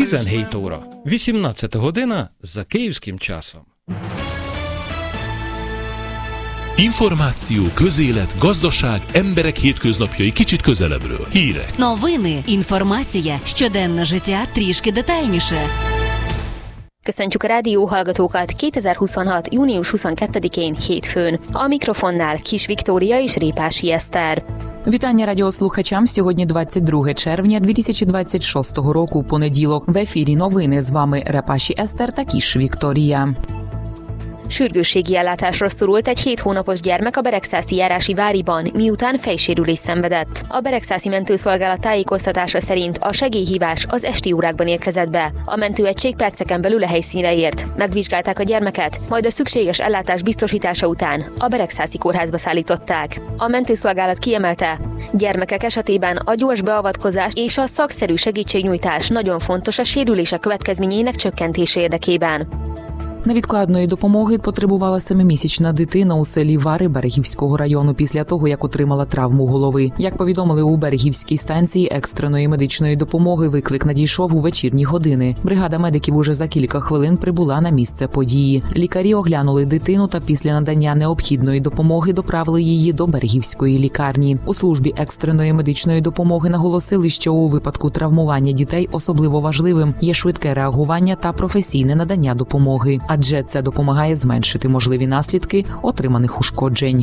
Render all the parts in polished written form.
17 óра. 18 година за київським часом. Információ, közélet, gazdaság, emberek hétköznapjai kicsit közelebbről. Hírek. Новини, інформація, щоденне життя трішки детальніше. Köszöntjük a rádió hallgatókat 2026. június 22-én hétfőn. A mikrofonnál Kis Viktória és Répási Eszter. Вітання радіослухачам. Сьогодні 22 червня 2026 року, понеділок. В ефірі новини. З вами Репаші Eszter та Kis Viktória. Sürgősségi ellátásra szorult egy 7 hónapos gyermek a Beregszászi járási váriban, miután fejsérülést szenvedett. A Beregszászi mentőszolgálat tájékoztatása szerint a segélyhívás az esti órákban érkezett be. A mentőegység perceken belül a helyszínre ért. Megvizsgálták a gyermeket, majd a szükséges ellátás biztosítása után a Beregszászi kórházba szállították. A mentőszolgálat kiemelte, gyermekek esetében a gyors beavatkozás és a szakszerű segítségnyújtás nagyon fontos a sérülések következményeinek csökkentése érdekében. Невідкладної допомоги потребувала 7-місячна дитина у селі Вари Берегівського району після того, як отримала травму голови. Як повідомили у Берегівській станції екстреної медичної допомоги, виклик надійшов у вечірні години. Бригада медиків уже за кілька хвилин прибула на місце події. Лікарі оглянули дитину та після надання необхідної допомоги доправили її до Берегівської лікарні. У службі екстреної медичної допомоги наголосили, що у випадку травмування дітей особливо важливим є швидке реагування та професійне надання допомоги. Адже це допомагає зменшити можливі наслідки отриманих ушкоджень.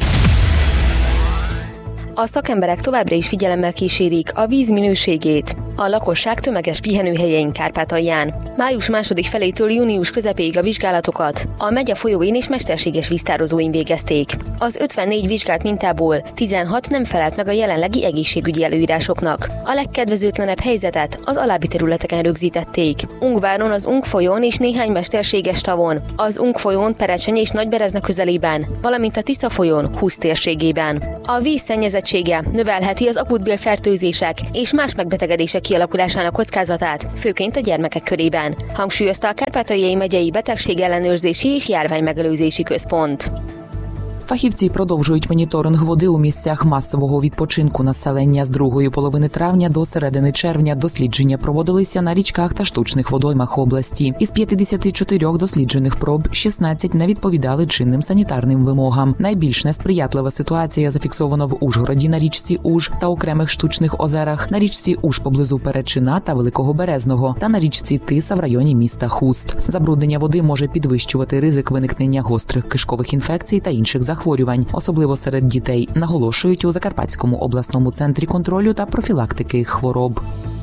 A szakemberek továbbra is figyelemmel kísérik a víz minőségét a lakosság tömeges pihenőhelyein Kárpátalján. Május második felétől június közepéig a vizsgálatokat a megye folyóin és mesterséges víztározóin végezték. Az 54 vizsgált mintából 16 nem felelt meg a jelenlegi egészségügyi előírásoknak. A legkedvezőtlenebb helyzetet az alábbi területeken rögzítették. Ungváron, az Ung folyón és néhány mesterséges tavon, az Ung folyón, Perecseny és Nagyberezna közelében, valamint a Tisza folyón, Husz térségében. A víz szennyezettsége növelheti az akutbélfertőzések és más megbetegedések kialakulásának kockázatát, főként a gyermekek körében, hangsúlyozta a Kárpátaljai megyei Betegségellenőrzési és Járványmegelőzési Központ. Фахівці продовжують моніторинг води у місцях масового відпочинку населення. З другої половини травня до середини червня дослідження проводилися на річках та штучних водоймах області. Із 54 досліджених проб 16 не відповідали чинним санітарним вимогам. Найбільш несприятлива ситуація зафіксована в Ужгороді на річці Уж та окремих штучних озерах, на річці Уж поблизу Перечина та Великого Березного та на річці Тиса в районі міста Хуст. Забруднення води може підвищувати ризик виникнення гострих кишкових інфекцій та інших захворювань, особливо серед дітей, наголошують у Закарпатському обласному центрі контролю та профілактики хвороб.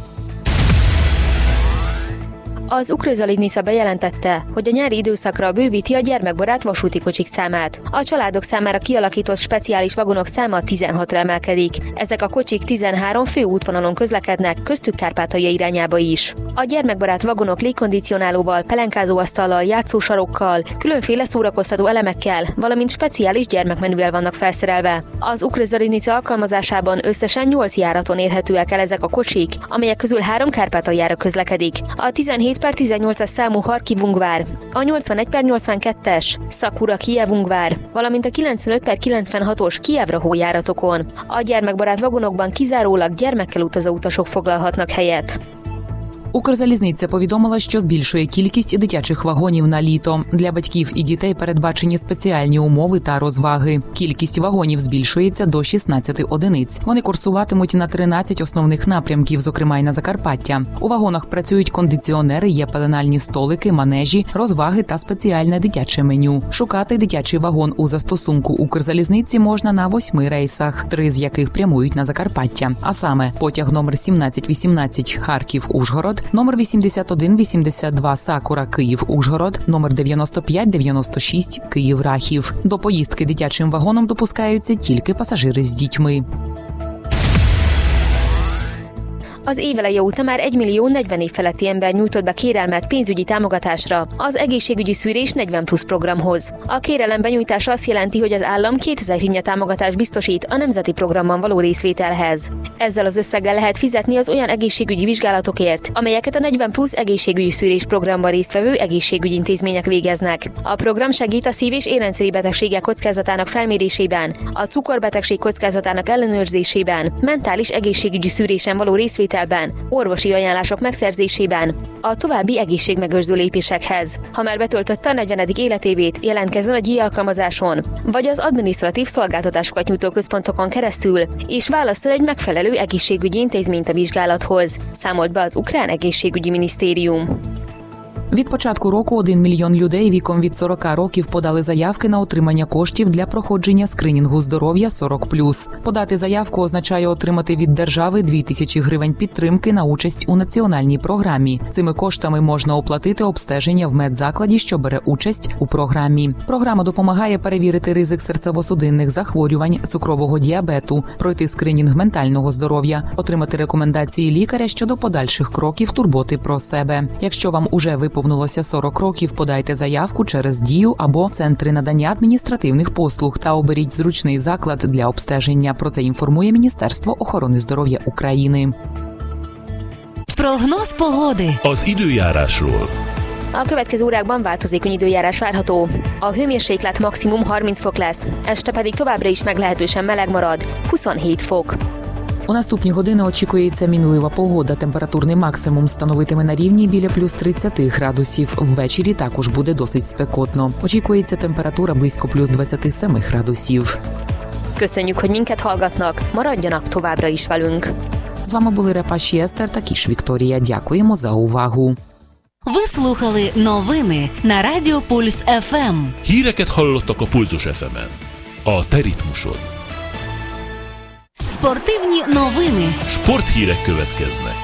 Az Ukrzaliznica bejelentette, hogy a nyári időszakra bővíti a gyermekbarát vasúti kocsik számát. A családok számára kialakított speciális vagonok száma 16-ra emelkedik. Ezek a kocsik 13 fő útvonalon közlekednek, köztük Kárpátalja irányába is. A gyermekbarát vagonok légkondicionálóval, pelenkázóasztallal, játszósarokkal, különféle szórakoztató elemekkel, valamint speciális gyermekmenüvel vannak felszerelve. Az Ukrzaliznica alkalmazásában összesen 8 járaton érhetőek el ezek a kocsik, amelyek közül 3 Kárpátaljára közlekedik. A 17/18-as számú Harkivungvár, a 81/82-es Szakura-Kijevungvár, valamint a 95/96-os Kijevra járatokon. A gyermekbarát vagonokban kizárólag gyermekkel utazó utasok foglalhatnak helyet. Укрзалізниця повідомила, що збільшує кількість дитячих вагонів на літо. Для батьків і дітей передбачені спеціальні умови та розваги. Кількість вагонів збільшується до 16 одиниць. Вони курсуватимуть на 13 основних напрямків, зокрема й на Закарпаття. У вагонах працюють кондиціонери, є пеленальні столики, манежі, розваги та спеціальне дитяче меню. Шукати дитячий вагон у застосунку Укрзалізниці можна на 8 рейсах, 3 з яких прямують на Закарпаття. А саме потяг номер 1718 Харків-Ужгород, номер 8182 Сакура Київ-Ужгород, номер 9596 Київ-Рахів. До поїздки дитячим вагоном допускаються тільки пасажири з дітьми. Az éveleje óta már 1.040.000 év feletti ember nyújtott be kérelmet pénzügyi támogatásra az egészségügyi szűrés 40+ programhoz. A kérelem benyújtása azt jelenti, hogy az állam 2000 hryvnia támogatást biztosít a nemzeti programban való részvételhez. Ezzel az összeggel lehet fizetni az olyan egészségügyi vizsgálatokért, amelyeket a 40+ egészségügyi szűrés programban résztvevő egészségügyi intézmények végeznek. A program segít a szív- és érrendszeri betegségek kockázatának felmérésében, a cukorbetegség kockázatának ellenőrzésében, mentális egészségügyi szűrésen való részvételben ételben, orvosi ajánlások megszerzésében, a további egészségmegőrző lépésekhez. Ha már betöltötte a 40. életévét, jelentkezzen a GI alkalmazáson, vagy az adminisztratív szolgáltatásokat nyújtó központokon keresztül, és válasszon egy megfelelő egészségügyi intézményt a vizsgálathoz, számolt be az ukrán egészségügyi minisztérium. Від початку року 1 мільйон людей віком від 40 років подали заявки на отримання коштів для проходження скринінгу здоров'я 40+. Подати заявку означає отримати від держави 2000 гривень підтримки на участь у національній програмі. Цими коштами можна оплатити обстеження в медзакладі, що бере участь у програмі. Програма допомагає перевірити ризик серцево-судинних захворювань, цукрового діабету, пройти скринінг ментального здоров'я, отримати рекомендації лікаря щодо подальших кроків турботи про себе. Якщо вам уже виповнилося 40 років, подайте заявку через Дію або центри надання адміністративних послуг та оберіть зручний заклад для обстеження. Про це інформує Міністерство охорони здоров'я України. Прогноz pogody. Az időjárásról. A következő órákban változékony időjárás várható. A hőmérséklet maximum 30 fok lesz, este pedig továbbra is meglehetősen meleg marad, 27 fok. У наступні години очікується мінлива погода. Температурний максимум становитиме на рівні біля плюс 30 градусів. Ввечері також буде досить спекотно. Очікується температура близько плюс 27 градусів. Köszönjük, hogy minket hallgatnak, maradjanak továbbra is velünk. З вами були Репаші Естер та Кіш Вікторія. Дякуємо за увагу. Ви слухали новини на Радіо Пульс ФМ. Híreket hallottak a Pulzus FM-en. A te ritmusod. Спортивні новини. Sporthírek következnek.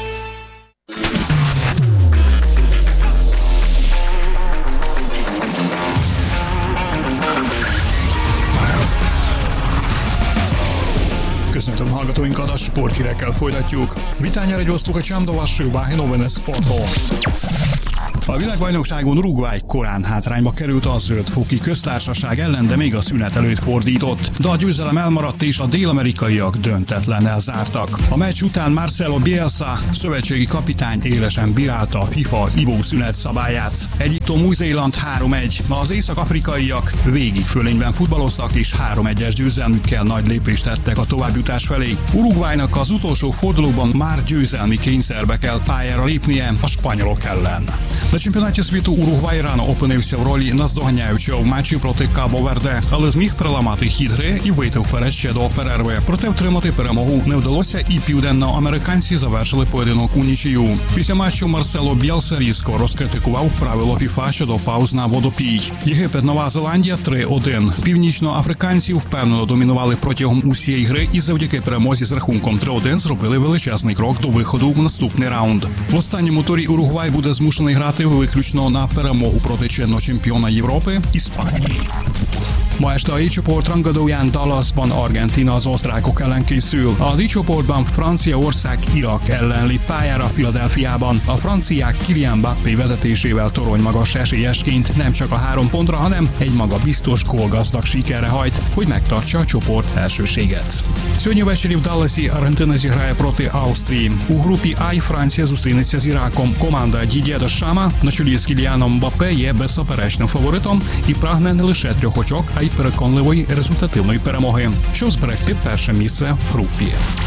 Köszöntöm hallgatóinkat, a sporthírekkel folytatjuk. Vitányára egy a vaši Váhy noviny sportból. A világbajnokságon Uruguay korán hátrányba került a Zöld-foki Köztársaság ellen, de még a szünet előtt fordított. De a győzelem elmaradt és a dél-amerikaiak döntetlennel zártak. A meccs után Marcelo Bielsa, szövetségi kapitány élesen bírálta a FIFA ivószünet szabályát. Egyiptom Új-Zéland 3-1. Az észak-afrikaiak végig fölényben futballoztak és 3-1-es győzelmükkel nagy lépést tettek a továbbjutás felé. Uruguaynak az utolsó fordulóban már győzelmi kényszerbe kell pályára lépnie a spanyolok ellen. На чемпіонаті світу Уругвай рано опинився в ролі наздоганяючого в матчі проти Кабо-Верде, але зміг переламати хід гри і вийти вперед ще до перерви. Проте втримати перемогу не вдалося, і південноамериканці завершили поєдинок у нічию. Після матчу Марсело Б'єлса різко розкритикував правило ФІФА щодо пауз на водопій. Єгипет, Нова Зеландія 3-1. Північноафриканці впевнено домінували протягом усієї гри і завдяки перемозі з рахунком 3-1 зробили величезний крок до виходу в наступний раунд. В останньому турі Уругвай буде змушений грати виключно на перемогу проти чинного чемпіона Європи – Іспанії. Ma este a I csoport rangadóján Dallasban Argentína az osztrákok ellen készül. Az I csoportban Franciaország Irak ellen lép pályára Philadelphiában. A franciák Kylian Mbappé vezetésével torony magas esélyesként nem csak a 3 pontra, hanem egy magabiztos gólgazdag sikerre hajt, hogy megtartsa a csoport elsőséget. Сьогодні ввечері в Далласі Аргентина зіграє проти Австрії. У групі А Франція зустрінеться з Іраком. Команда Дід'є Дешама на чолі з Кіліаном Мбаппе є беззаперечним фаворитом і прагне не лише 3 очок, а й переконливої результативної перемоги, щоб зберегти перше місце в групі.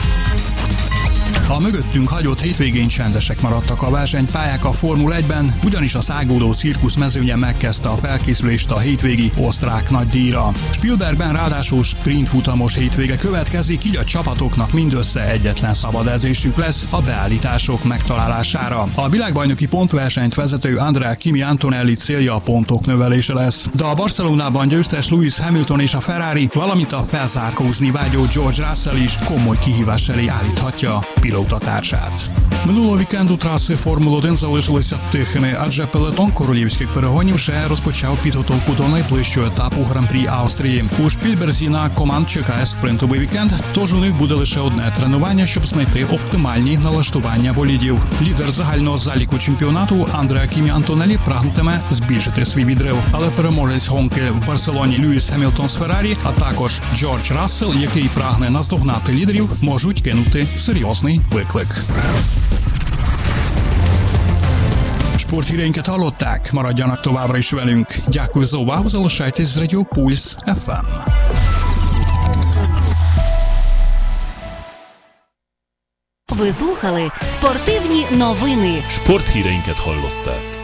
A mögöttünk hagyott hétvégén csendesek maradtak a versenypályák a Formula 1-ben, ugyanis a szágódó cirkusz mezőnye megkezdte a felkészülést a hétvégi osztrák nagydíjra. Spielbergben ráadásul sprintfutamos hétvége következik, így a csapatoknak mindössze egyetlen szabad edzésük lesz a beállítások megtalálására. A világbajnoki pontversenyt vezető Andrea Kimi Antonelli célja a pontok növelése lesz, de a Barcelonában győztes Lewis Hamilton és a Ferrari, valamint a felzárkózni vágyó George Russell is komoly kihívás elé állíthatja пілота-társát. Минулого вікенду траси Формули-1 залишилися тихими, адже пелетон королівських перегонів ще розпочав підготовку до найближчого етапу Гран-прі Австрії. У Шпільберзі на команд чекає спринтовий вікенд, тож у них буде лише одне тренування, щоб знайти оптимальні налаштування болідів. Лідер загального заліку чемпіонату Андреа Кімі Антонелі прагнутиме збільшити свій відрив, але переможець гонки в Барселоні Льюіс Хемілтон з Феррарі, а також Джордж Рассел, який прагне наздогнати лідерів, можуть кинути серйозний виклик. Sporthíreinket hallották, maradjanak továbbra is velünk. Дякую за увагу, залишайтесь з Радіо Пульс ФМ. Ви слухали спортивні новини. Sporthíreinket hallották.